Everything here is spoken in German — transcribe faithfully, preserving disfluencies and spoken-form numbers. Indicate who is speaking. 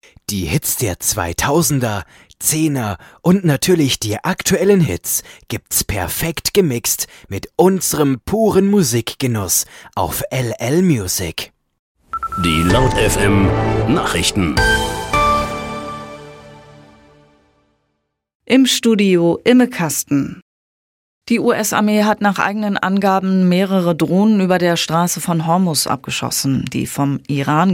Speaker 1: Die Hits der zweitausender, zehner und natürlich die aktuellen Hits gibt's perfekt gemixt mit unserem puren Musikgenuss auf L L Music.
Speaker 2: Die Laut F M Nachrichten.
Speaker 3: Im Studio Imme Kasten. Die U S-Armee hat nach eigenen Angaben mehrere Drohnen über der Straße von Hormuz abgeschossen. Die vom Iran